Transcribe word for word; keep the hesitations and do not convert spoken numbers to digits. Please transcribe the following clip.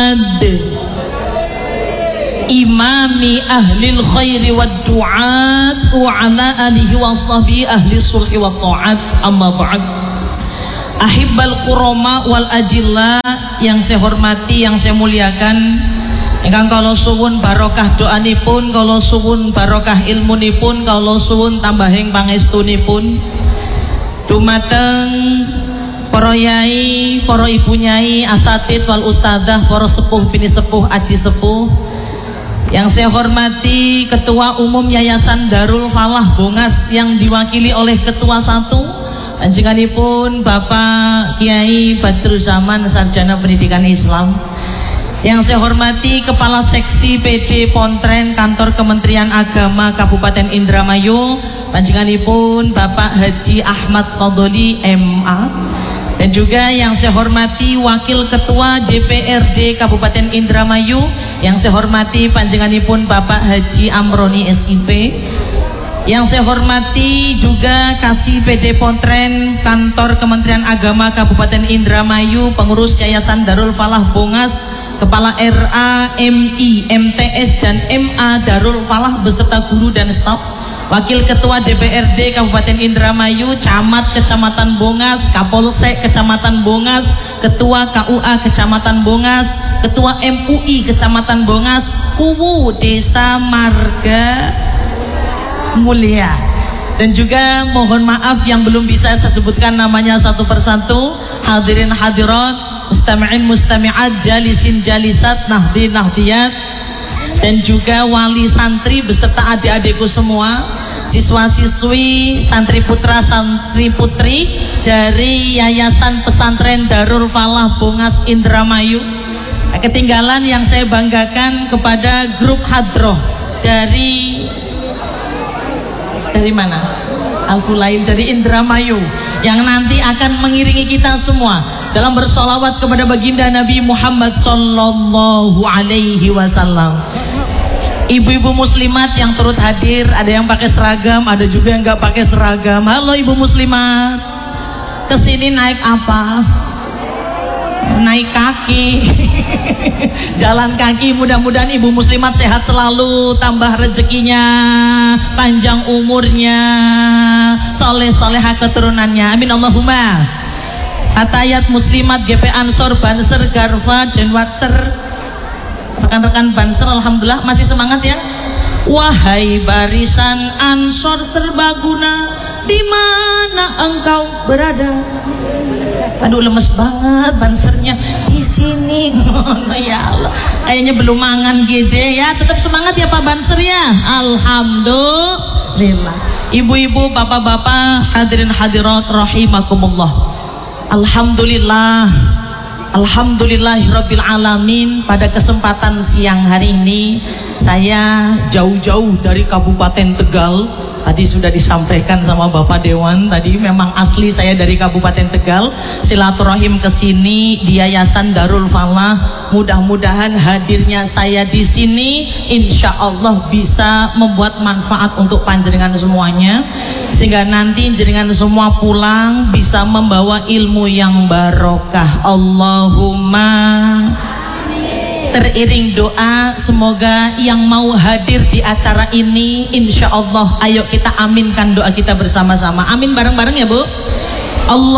Muhammad imami ahlil khairi wad du'at wa ala alihi wa sahbihi ahli sulhi wa ta'at. Amma ba'd. Ahibbal kuroma wal ajilla, yang saya hormati, yang saya muliakan, ingkang kalau suwun barokah doanipun, kalau suwun barokah ilmunipun, kalau suwun tambahing pangestunipun dumateng para yai, para ibu nyai, asatid wal ustadzah, para sepuh bini sepuh, aji sepuh. Yang saya hormati Ketua Umum Yayasan Darul Falah Bongas yang diwakili oleh Ketua satu panjenenganipun Bapak Kiai Badruzzaman, Sarjana Pendidikan Islam. Yang saya hormati Kepala Seksi P D Pontren Kantor Kementerian Agama Kabupaten Indramayu, panjenenganipun Bapak Haji Ahmad Fadoli M A. Dan juga yang saya hormati Wakil Ketua D P R D Kabupaten Indramayu, yang saya hormati panjenenganipun Bapak Haji Amroni S I P. Yang saya hormati juga Kasih P D Pontren Kantor Kementerian Agama Kabupaten Indramayu, pengurus Yayasan Darul Falah Bongas, Kepala R A, M I, M T S dan M A Darul Falah beserta guru dan staf. Wakil Ketua D P R D Kabupaten Indramayu, Camat Kecamatan Bongas, Kapolsek Kecamatan Bongas, Ketua K U A Kecamatan Bongas, Ketua M U I Kecamatan Bongas, Kuwu Desa Marga Mulia. Dan juga mohon maaf yang belum bisa saya sebutkan namanya satu persatu. Hadirin hadirat, mustami'in mustami'at, jalisin jalisat, nahdin nahdiyat, dan juga wali santri beserta adik-adikku semua, siswa-siswi, santri putra, santri putri dari Yayasan Pesantren Darul Falah Bongas Indramayu. Ketinggalan yang saya banggakan kepada grup hadroh dari dari mana? Al-Fulail dari Indramayu, yang nanti akan mengiringi kita semua dalam bersolawat kepada baginda Nabi Muhammad Sallallahu Alaihi Wasallam. Ibu-ibu muslimat yang turut hadir, ada yang pakai seragam, ada juga yang nggak pakai seragam. Halo ibu muslimat, kesini naik apa? Naik kaki. Jalan kaki. Mudah-mudahan ibu muslimat sehat selalu, tambah rezekinya, panjang umurnya, soleh-solehah keturunannya, amin Allahumma. Hatayat muslimat G P Ansor, Banser, Garfa dan Watser, rekan-rekan Banser, alhamdulillah masih semangat ya. Wahai barisan Ansor serbaguna, di mana engkau berada? Aduh lemes banget Bansernya di sini. Ya Allah, kayaknya belum mangan G J ya. Tetap semangat ya Pak Banser ya. Alhamdulillah. Ibu-ibu, bapak-bapak, hadirin hadirat rahimakumullah. Alhamdulillah. Alhamdulillahirabbil alamin. Pada kesempatan siang hari ini saya jauh-jauh dari Kabupaten Tegal. Tadi sudah disampaikan sama Bapak Dewan, tadi memang asli saya dari Kabupaten Tegal, silaturahim ke sini di Yayasan Darul Falah. Mudah-mudahan hadirnya saya di sini insya Allah bisa membuat manfaat untuk panjenengan semuanya, sehingga nanti jenengan semua pulang bisa membawa ilmu yang barokah. Allahumma. Teriring doa, semoga yang mau hadir di acara ini insya Allah, ayo kita aminkan doa kita bersama-sama. Amin bareng-bareng ya Bu. Allah